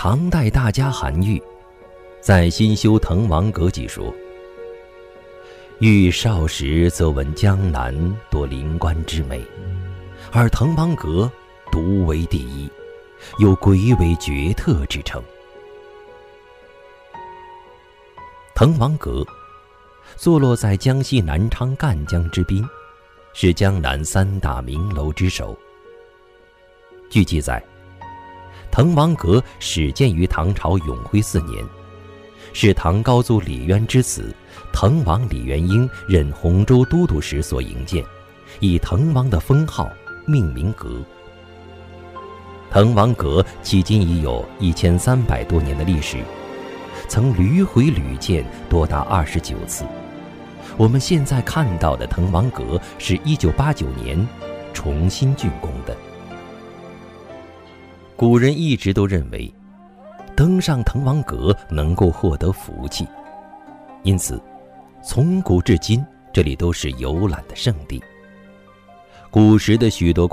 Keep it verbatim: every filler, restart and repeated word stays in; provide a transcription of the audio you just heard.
唐代大家韩愈在《新修滕王阁记》说：愈少时则闻江南多灵官之美，而滕王阁独为第一，有鬼尾绝特之称。滕王阁坐落在江西南昌赣江之滨，是江南三大名楼之首。据记载，滕王阁始建于唐朝永徽四年，是唐高祖李渊之子滕王李元婴任洪州都督时所营建，以滕王的封号命名阁。滕王阁迄今已有一千三百多年的历史，曾屡毁屡建多达二十九次。我们现在看到的滕王阁是一九八九年重新竣工的。古人一直都认为登上滕王阁能够获得福气，因此从古至今这里都是游览的圣地。古时的许多